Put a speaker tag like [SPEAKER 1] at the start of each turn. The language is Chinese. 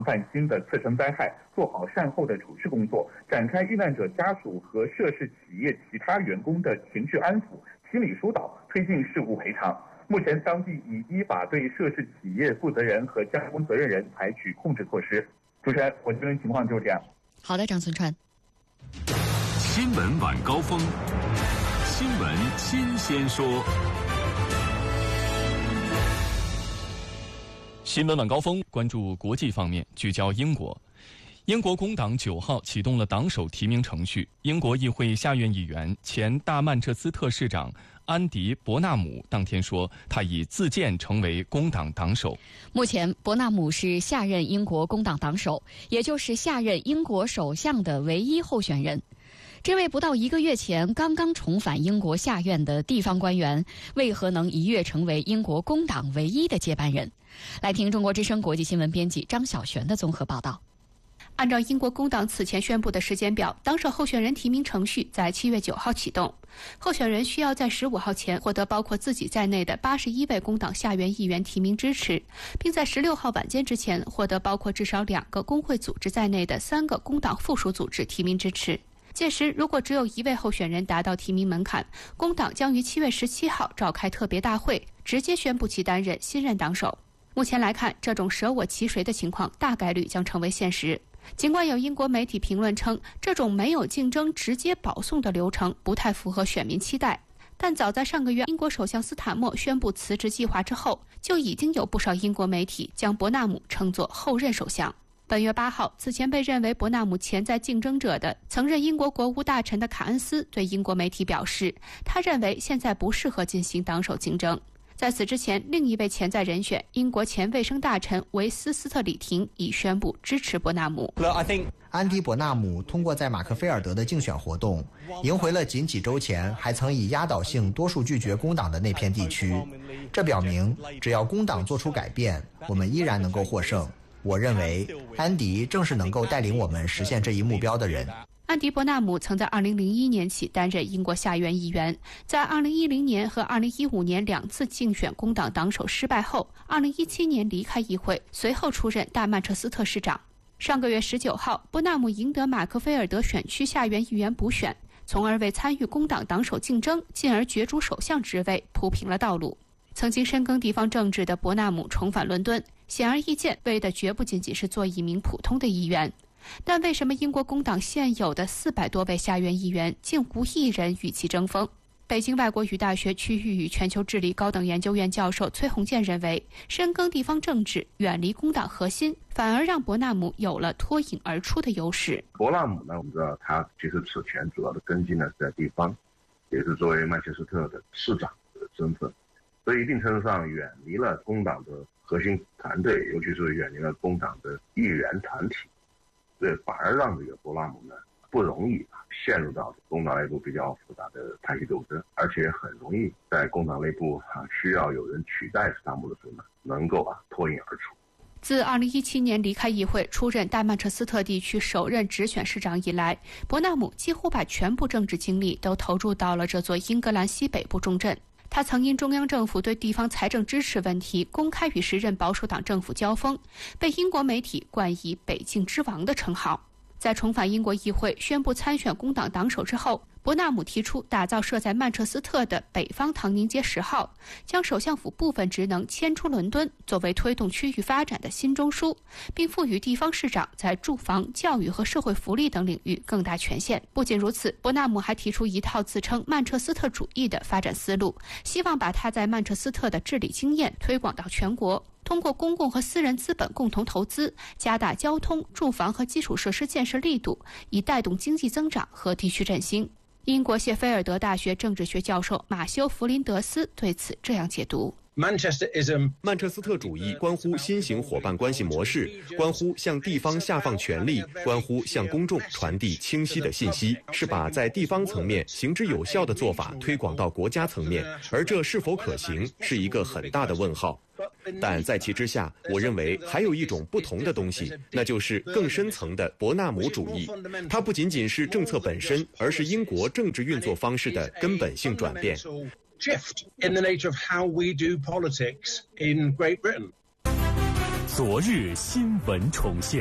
[SPEAKER 1] 范新的次生灾害，做好善后的处置工作，展开遇难者家属和涉事企业其他员工的情绪安抚、心理疏导，推进事故赔偿。目前，当地已依法对涉事企业负责人和加工责任人采取控制措施。主持人，我这边情况就是这样。
[SPEAKER 2] 好的，张存川。
[SPEAKER 3] 新闻晚高峰，新闻新鲜说。
[SPEAKER 4] 新闻晚高峰关注国际方面，聚焦英国。英国工党9号启动了党首提名程序。英国议会下院议员、前大曼彻斯特市长安迪·伯纳姆当天说，他已自荐成为工党党首。
[SPEAKER 2] 目前，伯纳姆是下任英国工党党首，也就是下任英国首相的唯一候选人。这位不到1个月前刚刚重返英国下院的地方官员，为何能一跃成为英国工党唯一的接班人？来听中国之声国际新闻编辑张晓璇的综合报道。
[SPEAKER 5] 按照英国工党此前宣布的时间表，党首候选人提名程序在7月9号启动。候选人需要在15号前获得包括自己在内的81位工党下院议员提名支持，并在16号晚间之前获得包括至少2个工会组织在内的3个工党附属组织提名支持。届时，如果只有1位候选人达到提名门槛，工党将于7月17号召开特别大会，直接宣布其担任新任党首。目前来看，这种舍我其谁的情况大概率将成为现实。尽管有英国媒体评论称，这种没有竞争直接保送的流程不太符合选民期待，但早在上个月英国首相斯坦默宣布辞职计划之后，就已经有不少英国媒体将伯纳姆称作后任首相。本月8号，此前被认为伯纳姆潜在竞争者的曾任英国国务大臣的卡恩斯对英国媒体表示，他认为现在不适合进行党首竞争。在此之前，另一位潜在人选英国前卫生大臣维斯斯特里廷已宣布支持伯纳姆。
[SPEAKER 6] 安迪·伯纳姆通过在马克菲尔德的竞选活动，赢回了仅几周前还曾以压倒性多数拒绝工党的那片地区。这表明，只要工党做出改变，我们依然能够获胜。我认为，安迪正是能够带领我们实现这一目标的人。
[SPEAKER 5] 安迪·伯纳姆曾在2001年起担任英国下院议员，在2010年和2015年2次竞选工党党首失败后，2017年离开议会，随后出任大曼彻斯特市长。上个月19号，伯纳姆赢得马克菲尔德选区下院议员补选，从而为参与工党党首竞争，进而角逐首相职位铺平了道路。曾经深耕地方政治的伯纳姆重返伦敦，显而易见，为的绝不仅仅是做一名普通的议员。但为什么英国工党现有的400多位下院议员竟无一人与其争锋？北京外国语大学区域与全球治理高等研究院教授崔洪建认为，深耕地方政治，远离工党核心，反而让伯纳姆有了脱颖而出的优势。
[SPEAKER 7] 伯纳姆呢，我们知道他其实此前主要的根基呢是在地方，也是作为曼彻斯特的市长的身份，所以一定程度上远离了工党的核心团队，尤其是远离了工党的议员团体。这反而让这个伯纳姆呢不容易陷入到工党内部比较复杂的派系斗争，而且很容易在工党内部需要有人取代斯坦默的时候呢，能够脱颖而出。
[SPEAKER 5] 自2017年离开议会出任大曼彻斯特地区首任直选市长以来，伯纳姆几乎把全部政治精力都投入到了这座英格兰西北部重镇。他曾因中央政府对地方财政支持问题公开与时任保守党政府交锋，被英国媒体冠以北境之王的称号。在重返英国议会宣布参选工党党首之后，伯纳姆提出打造设在曼彻斯特的北方唐宁街10号，将首相府部分职能迁出伦敦，作为推动区域发展的新中枢，并赋予地方市长在住房、教育和社会福利等领域更大权限。不仅如此，伯纳姆还提出一套自称曼彻斯特主义的发展思路，希望把他在曼彻斯特的治理经验推广到全国。通过公共和私人资本共同投资，加大交通、住房和基础设施建设力度，以带动经济增长和地区振兴。英国谢菲尔德大学政治学教授马修·弗林德斯对此这样解读：
[SPEAKER 8] 曼彻斯特主义关乎新型伙伴关系模式，关乎向地方下放权力，关乎向公众传递清晰的信息，是把在地方层面行之有效的做法推广到国家层面，而这是否可行，是一个很大的问号。但在其之下，我认为还有一种不同的东西，那就是更深层的伯纳姆主义。它不仅仅是政策本身，而是英国政治运作方式的根本性转变。
[SPEAKER 3] 昨日新闻重现。